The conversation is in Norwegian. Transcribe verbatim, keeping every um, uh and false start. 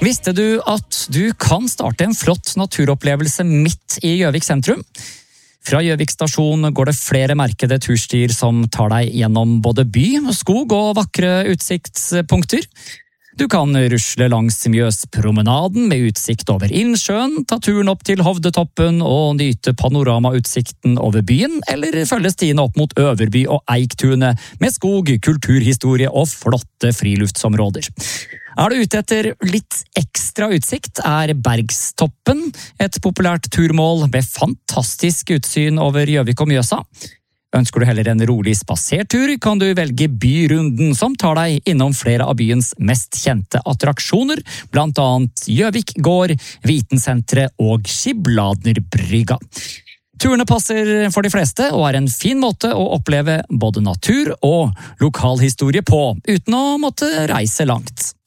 Visste du at du kan starte en flott naturopplevelse midt i Gjøvik sentrum? Fra Gjøvik stasjon går det flere merkede turstier som tar deg gjennom både by, skog og vakre utsiktspunkter. Du kan rusle langs Mjøspromenaden med utsikt over innsjøen, ta turen opp til Hovdetoppen og nyte panoramautsikten over byen, eller følge stiene opp mot Øverby og Eiktunet med skog, kulturhistorie og flotte friluftsområder. Er du ute etter litt ekstra utsikt, er Bergstoppen et populært turmål med fantastisk utsyn over Gjøvik og Mjøsa. Ønsker du heller en rolig spasertur, kan du velge Byrunden, som tar deg innom flere av byens mest kjente attraksjoner, blant annet Gjøvik gård, Vitensenteret og Skibladnerbrygga. Turene passer for de fleste og er en fin måte å oppleve både natur og lokalhistorie på, uten å måtte reise langt.